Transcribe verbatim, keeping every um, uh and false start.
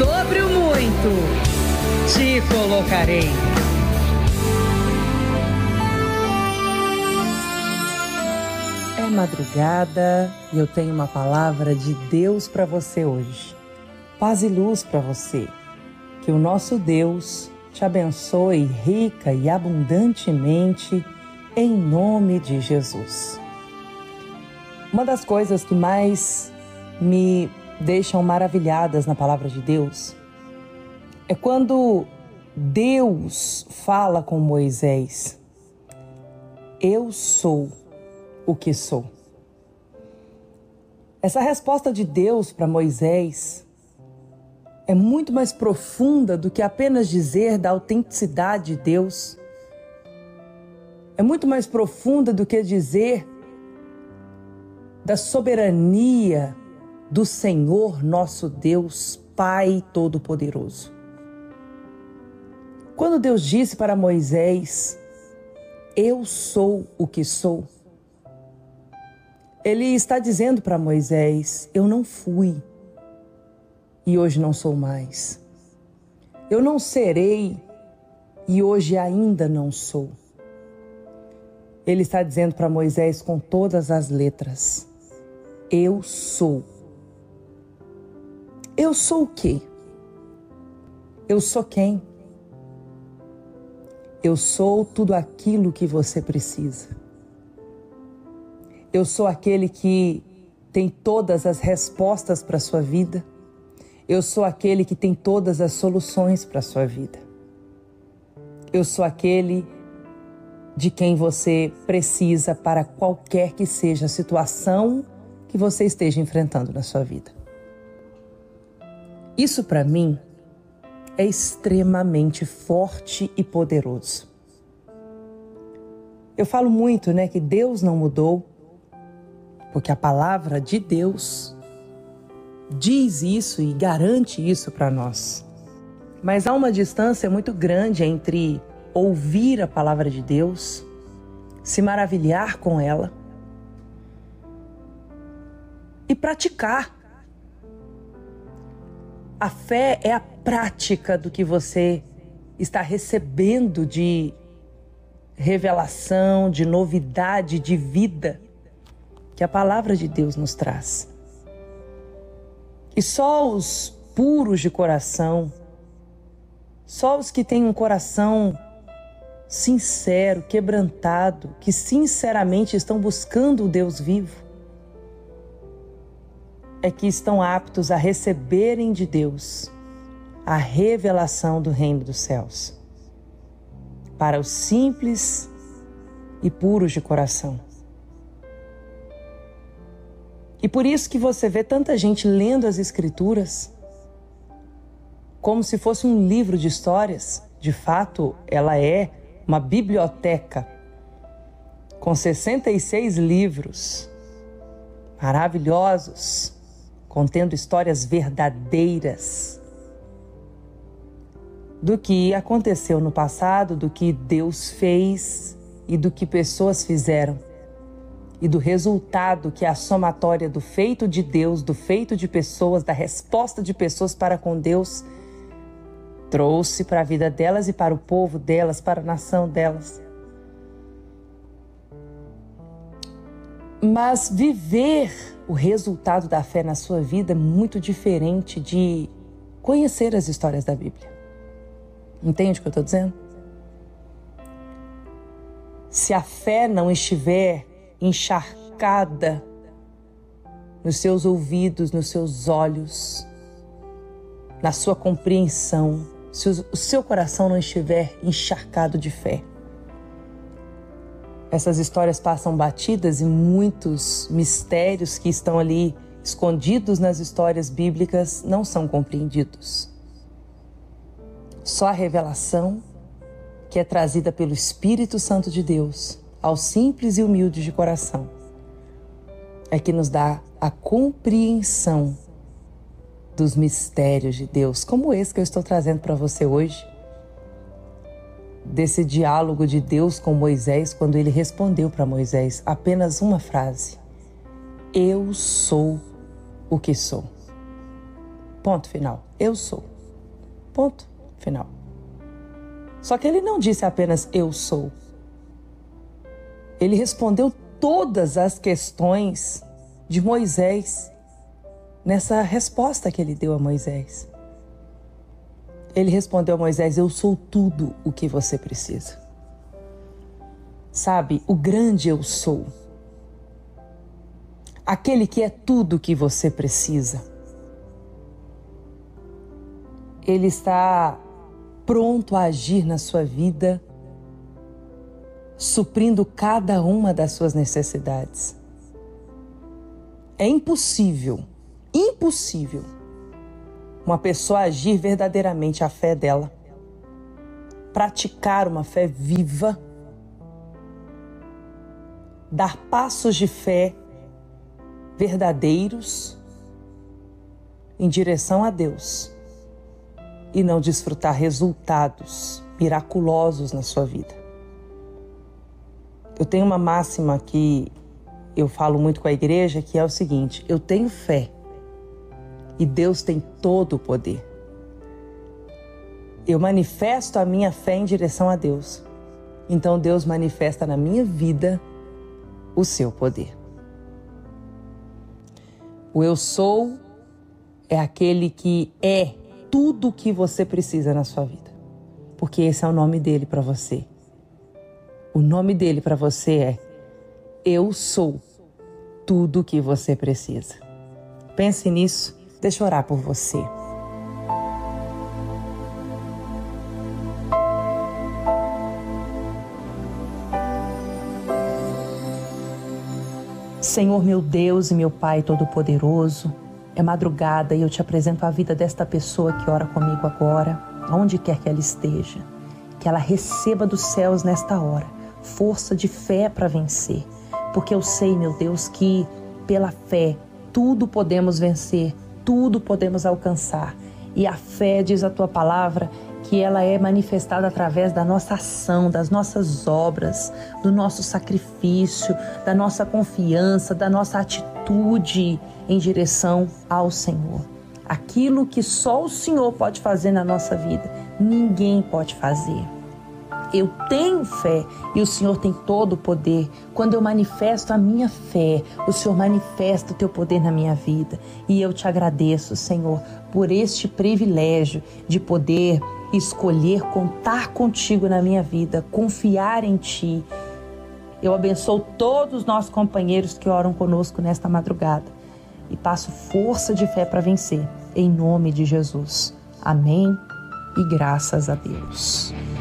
sobre o muito te colocarei. É madrugada e eu tenho uma palavra de Deus para você hoje. Paz e luz para você. Que o nosso Deus te abençoe rica e abundantemente em nome de Jesus. Uma das coisas que mais me deixam maravilhadas na palavra de Deus é quando Deus fala com Moisés: eu sou o que sou. Essa resposta de Deus para Moisés é muito mais profunda do que apenas dizer da autenticidade de Deus. É muito mais profunda do que dizer da soberania do Senhor nosso Deus, Pai Todo-Poderoso. Quando Deus disse para Moisés: eu sou o que sou, Ele está dizendo para Moisés: eu não fui e hoje não sou mais. Eu não serei e hoje ainda não sou. Ele está dizendo para Moisés com todas as letras: eu sou. Eu sou o quê? Eu sou quem? Eu sou tudo aquilo que você precisa. Eu sou aquele que tem todas as respostas para a sua vida. Eu sou aquele que tem todas as soluções para a sua vida. Eu sou aquele de quem você precisa para qualquer que seja a situação que você esteja enfrentando na sua vida. Isso para mim é extremamente forte e poderoso. Eu falo muito, né, que Deus não mudou, porque a palavra de Deus diz isso e garante isso para nós. Mas há uma distância muito grande entre ouvir a palavra de Deus, se maravilhar com ela e praticar. A fé é a prática do que você está recebendo de revelação, de novidade, de vida que a palavra de Deus nos traz. E só os puros de coração, só os que têm um coração sincero, quebrantado, que sinceramente estão buscando o Deus vivo, é que estão aptos a receberem de Deus a revelação do reino dos céus. Para os simples e puros de coração. E por isso que você vê tanta gente lendo as Escrituras como se fosse um livro de histórias. De fato, ela é uma biblioteca com sessenta e seis livros maravilhosos, contendo histórias verdadeiras do que aconteceu no passado, do que Deus fez e do que pessoas fizeram. E do resultado que é a somatória do feito de Deus, do feito de pessoas, da resposta de pessoas para com Deus, trouxe para a vida delas e para o povo delas, para a nação delas. Mas viver o resultado da fé na sua vida é muito diferente de conhecer as histórias da Bíblia. Entende o que eu estou dizendo? Se a fé não estiver encharcada nos seus ouvidos, nos seus olhos, na sua compreensão, se o seu coração não estiver encharcado de fé, essas histórias passam batidas e muitos mistérios que estão ali escondidos nas histórias bíblicas não são compreendidos. Só a revelação que é trazida pelo Espírito Santo de Deus aos simples e humildes de coração é que nos dá a compreensão dos mistérios de Deus, como esse que eu estou trazendo para você hoje, desse diálogo de Deus com Moisés, quando ele respondeu para Moisés apenas uma frase: eu sou o que sou. Ponto final. Eu sou. Ponto final. Só que ele não disse apenas eu sou. Ele respondeu todas as questões de Moisés nessa resposta que ele deu a Moisés. Ele respondeu a Moisés: eu sou tudo o que você precisa. Sabe, o grande eu sou. Aquele que é tudo o que você precisa. Ele está pronto a agir na sua vida, suprindo cada uma das suas necessidades. É impossível, impossível, uma pessoa agir verdadeiramente a fé dela, praticar uma fé viva, dar passos de fé verdadeiros em direção a Deus e não desfrutar resultados miraculosos na sua vida. Eu tenho uma máxima que eu falo muito com a igreja, que é o seguinte: eu tenho fé e Deus tem todo o poder. Eu manifesto a minha fé em direção a Deus, então Deus manifesta na minha vida o seu poder. O eu sou é aquele que é tudo o que você precisa na sua vida, porque esse é o nome dele para você. O nome dele para você é: eu sou tudo o que você precisa. Pense nisso, deixa eu orar por você. Senhor, meu Deus e meu Pai Todo-Poderoso, é madrugada e eu te apresento a vida desta pessoa que ora comigo agora, onde quer que ela esteja. Que ela receba dos céus nesta hora força de fé para vencer. Porque eu sei, meu Deus, que pela fé tudo podemos vencer, tudo podemos alcançar. E a fé, diz a tua palavra, que ela é manifestada através da nossa ação, das nossas obras, do nosso sacrifício, da nossa confiança, da nossa atitude em direção ao Senhor. Aquilo que só o Senhor pode fazer na nossa vida, ninguém pode fazer. Eu tenho fé e o Senhor tem todo o poder. Quando eu manifesto a minha fé, o Senhor manifesta o teu poder na minha vida. E eu te agradeço, Senhor, por este privilégio de poder escolher contar contigo na minha vida, confiar em ti. Eu abençoo todos os nossos companheiros que oram conosco nesta madrugada e passo força de fé para vencer, em nome de Jesus. Amém e graças a Deus.